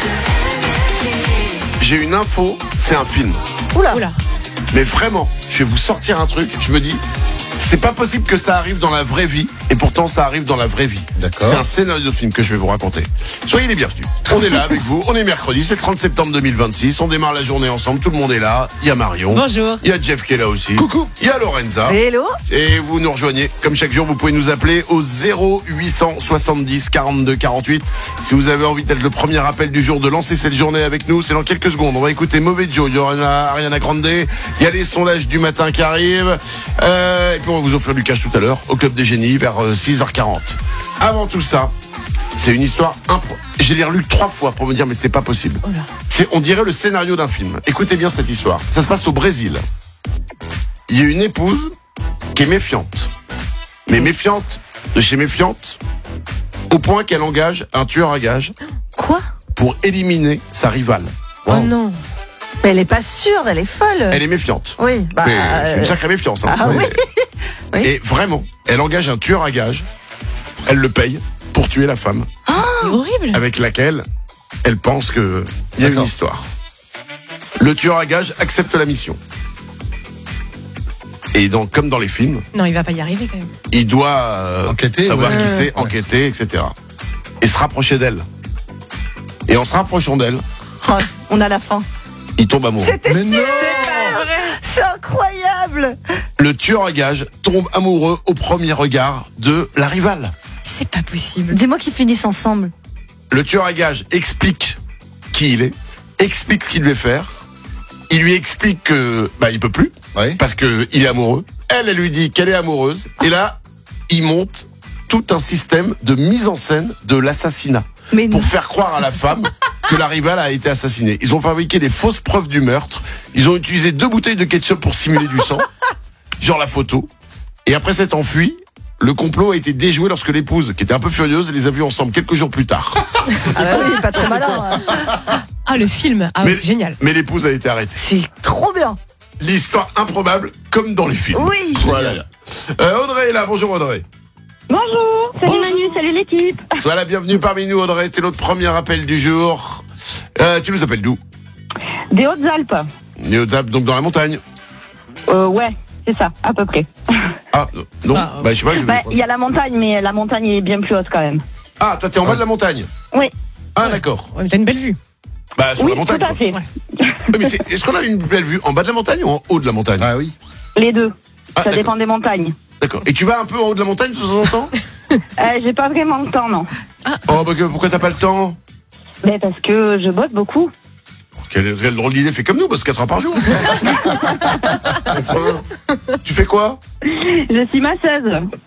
J'ai une info, c'est un film. Oula. Mais vraiment, je vais vous sortir un truc, je me dis, c'est pas possible que ça arrive dans la vraie vie, et pourtant ça arrive dans la vraie vie. D'accord. C'est un scénario de film que je vais vous raconter. Soyez les bienvenus. On est là avec vous, on est mercredi, c'est le 30 septembre 2026, on démarre la journée ensemble, tout le monde est là. Il y a Marion. Bonjour. Il y a Jeff qui est là aussi. Coucou. Il y a Lorenza. Hello. Et vous nous rejoignez, comme chaque jour, vous pouvez nous appeler au 0870 42 48. Si vous avez envie d'être le premier appel du jour, de lancer cette journée avec nous, c'est dans quelques secondes. On va écouter Mauvais Joe, il y aura Ariana Grande, il y a les sondages du matin qui arrivent. Et puis on va vous offrir du cash tout à l'heure au Club des Génies vers 6h40. Avant tout ça, c'est une histoire je l'ai relu 3 fois pour me dire mais c'est pas possible. On dirait le scénario d'un film. Écoutez bien cette histoire. Ça se passe au Brésil. Il y a une épouse qui est méfiante. Mais méfiante de chez méfiante, au point qu'elle engage un tueur à gages Quoi? pour éliminer sa rivale. Oh non. Mais elle est pas sûre, elle est folle. Elle est méfiante. Oui, bah. Mais c'est une sacrée méfiance. Hein. Ah oui. Oui. Et vraiment, elle engage un tueur à gages. Elle le paye pour tuer la femme C'est horrible. avec laquelle elle pense qu'il y a une D'accord. histoire. Le tueur à gages accepte la mission. Et donc, comme dans les films, Non, il va pas y arriver quand même. il doit Enquêter, savoir ouais. qui c'est, Ouais. enquêter, etc. Et se rapprocher d'elle. Et en se rapprochant d'elle, Oh, on a la fin. il tombe amoureux. Mais non. C'est incroyable. Le tueur à gages tombe amoureux au premier regard de la rivale. C'est pas possible. Dis-moi qu'ils finissent ensemble. Le tueur à gages explique qui il est, explique ce qu'il devait faire. Il lui explique que il peut plus Ouais. parce que il est amoureux. Elle lui dit qu'elle est amoureuse. Et là, il monte tout un système de mise en scène de l'assassinat Mais non. pour faire croire à la femme que la rivale a été assassinée. Ils ont fabriqué des fausses preuves du meurtre. Ils ont utilisé 2 bouteilles de ketchup pour simuler du sang, genre la photo. Et après s'être enfui, le complot a été déjoué lorsque l'épouse, qui était un peu furieuse, les a vus ensemble quelques jours plus tard. Ah bah oui, pas trop malin. Ah, le film. Ah, Mais- c'est génial. Mais l'épouse a été arrêtée. C'est trop bien. L'histoire improbable, comme dans les films. Oui. Voilà. Audrey est là. Bonjour Audrey. Bonjour, salut Manu, salut l'équipe. Sois la bienvenue parmi nous Audrey. C'est notre premier appel du jour. Tu nous appelles d'où? Des Hautes-Alpes. Les Hautes-Alpes, donc dans la montagne. Ouais, c'est ça, à peu près. Ah non, je sais pas. Il y a la montagne, mais la montagne est bien plus haute quand même. Ah, toi t'es en bas de la montagne. Oui, Ah d'accord. Ouais, mais t'as une belle vue. Bah sur oui, la montagne. tout à quoi. fait. Ouais, mais est-ce qu'on a une belle vue en bas de la montagne ou en haut de la montagne? Ah oui. Les deux. Ah, Ça d'accord. dépend des montagnes. D'accord. Et tu vas un peu en haut de la montagne de temps en temps? J'ai pas vraiment le temps, non. Oh pourquoi t'as pas le temps? Mais parce que je bosse beaucoup. Quelle drôle d'idée, fais comme nous, bosse 4 heures par jour. Enfin, tu fais quoi? Je suis masseuse.